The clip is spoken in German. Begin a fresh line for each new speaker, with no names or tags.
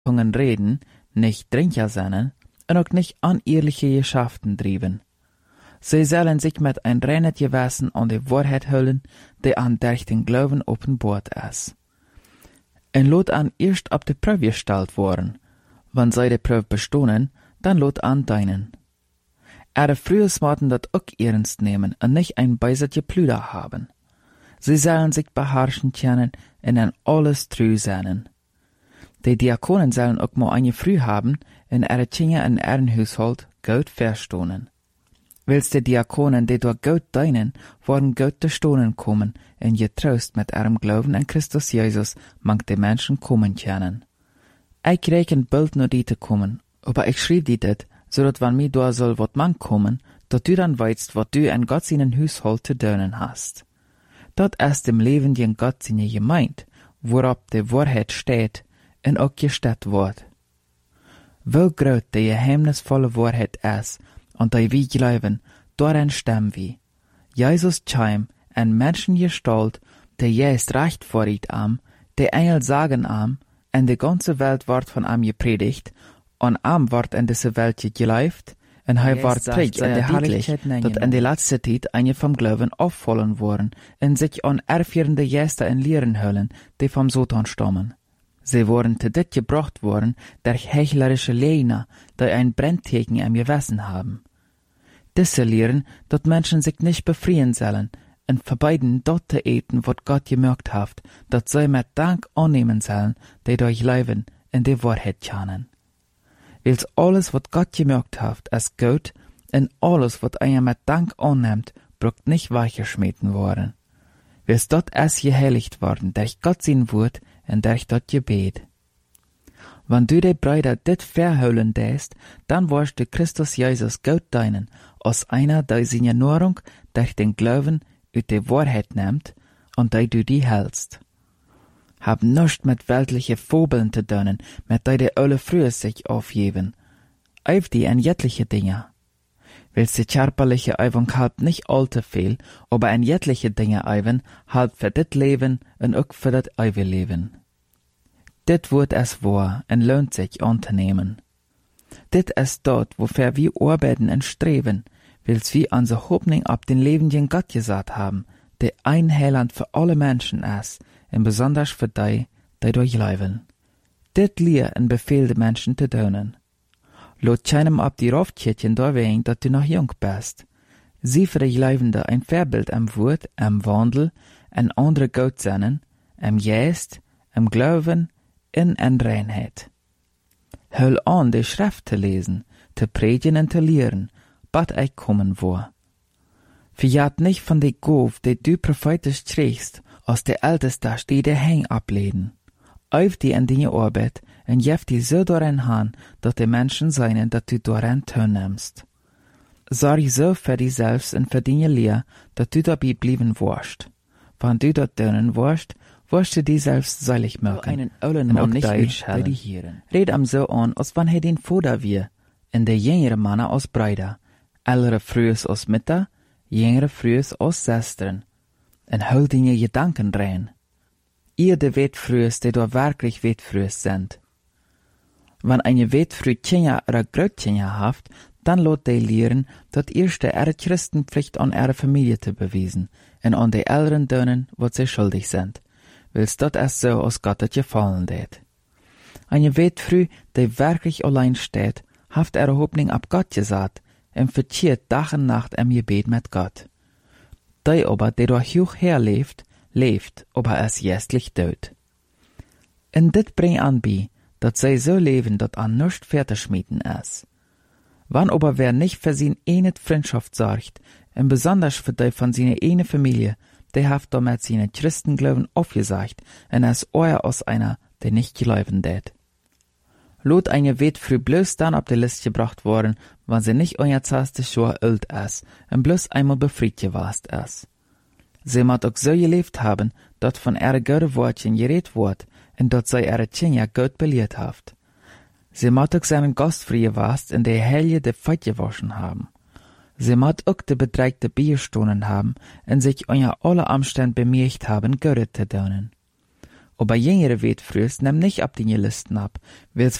reden, nicht Trinker sein und auch nicht unehrliche Geschäften trieben. Sie sollen sich mit ein reines Gewissen an die Wahrheit hüllen, die an durch den Glauben offenbart ist. Und lot an erst ab die Prüfe gestellt worden. Wenn sie die Prüfe bestehen, dann lot an deinen. Früher sollten das auch ernst nehmen und nicht ein beiset Geplüder haben. Sie sollen sich beherrschen können und an alles treu sein. Die Diakonen sollen auch mal eine früh haben, in ihre Kinder in ihren Haushalt gut verstohnen. Willst die Diakonen, die durch Gott dienen, worden Gott zu stohnen kommen, und getrost mit ihrem Glauben an Christus Jesus mag die Menschen kommen können. Ich rechne bald nur die zu kommen, aber ich schrieb die dit, so dat wann mir da soll wat man kommen, dat du dann weißt, wat du an Gott seinen Haushalt zu dienen hast. Dat ist dem Leben den Gott seine gemeint, worauf die Wahrheit steht, und auch gestellt wird. Wo groß die geheimnisvolle Wahrheit ist, und die wir glauben, daran stimmen wir. Jesus kam in Menschengestalt, der jest recht vor ihm am, die Engel sagen am, und die ganze Welt wird von ihm gepredigt, und am wird in diese Welt geglaubt, und er wird predigt sehr deutlich, dass in der letzten Zeit einige vom Glauben auffallen worden, und sich an erführende Gäste in Lehren hüllen, die vom Satan stammen. Sie wurden zu dit gebracht worden, durch heuchlerische Lehner, die ein Brenntheken im Gewissen haben. Diese lehren, dass Menschen sich nicht befreien sollen, und verbeiden dort zu eten, was Gott gemerkt hat, dass sie mit Dank annehmen sollen, die durch Leben in die Wahrheit kennen. Weil alles, was Gott gemerkt hat, ist gut, und alles, was einer mit Dank annimmt, braucht nicht weichgeschmeten worden. Weil dort ist geheiligt worden, durch Gott sein Wort und durch das Gebet. Wenn du die Brüder dit verhüllen däst, dann wirst du Christus Jesus Gott deinen, als einer, der seine Nahrung durch den Glauben ut die Wahrheit nimmt und der du die hältst. Hab nichts mit weltliche Fabeln zu tun, mit der die alle früher sich aufgeben. Auf die an jettliche Dinge. Willst die körperliche Übung halt nicht allzu viel, aber an jettliche Dinge üben, halt für dit Leben und auch für das ewige Leben. Dit wird es wahr und lohnt sich anzunehmen. Dit ist dort, wofür wir arbeiten und streben, weil's wir unsere Hoffnung ab den lebenden Gott gesagt haben, der ein Heiland für alle Menschen ist, und besonders für die durchleben. Dit lehr und befehl die Menschen zu tun. Lot keinem ab die Raufkirchen da wegen, dass du noch jung bist. Sie für die Leibende ein Vorbild am Wort, am Wandel, an andere Gott seinen, am Geist, am Glauben, in Reinheit. Hör an, die Schrift zu lesen, zu predigen und zu lehren, bat ich kommen vor. Verjat nicht von der Gauf, die du prophetisch kriegst, aus der Älteste steht der Häng ableden. Auf die in deine Arbeit und jef die so daran han, dass die Menschen seien, dass du daran teilnimmst. Sorg so für dich selbst und für deine Lehre, dass du dabei bleiben wirst. Wenn du dort tun wirst du dich selbst seilig machen. Einen ollen Mann nicht mitschellen. Red am so an, als wann den Vater wir, in der jüngere Männer aus Brüder, ältere frühes aus Mütter, jüngere frühes aus Schwestern, und hol deine Gedanken rein. Ihr de Wetfrühes, die da wirklich Wetfrühes sind. Wenn eine Wetfrüh Kinder oder Großkinder haft, dann lot die lehren, dass erste ihre Christenpflicht an ihre Familie zu bewiesen, und an die Älteren dönen, was sie schuldig sind, weil's dort erst so aus Gott het gefallen det. Eine Wetfrüh, die wirklich allein steht, haft ihre Hoffnung ab Gott gesagt, und verziert Tag und Nacht im Gebet mit Gott. Die aber, die durch hoch her lebt, aber es jästlich död. Und dit bringt an bei, dass sie so leben, dass an nichts fertigschmieden ist. Wann aber wer nicht für seine eine Freundschaft sorgt, und besonders für die von seiner eine Familie, der hat damit seinen Christenglauben aufgesagt, und es euer aus einer, der nicht glauben det. Lot eine Wetfrüh bloß dann auf die Liste gebracht worden, wenn sie nicht euer 20 Jahre alt ist, und bloß einmal befreit gewesen ist. Sie muss auch so gelebt haben, dass von ihre gute Wortchen geredet wird, und dass sie ihre Kinder gut belehrt haft. Sie muss auch seinen Gastfrei gewesen, in der Helge de Feit gewaschen haben. Sie muss auch die Bedreigte beigestohlen haben, und sich unter alle Umstände bemerkt haben, Gott zu tun. Aber jüngere weet frühst, nimm nicht ab die Listen ab, weil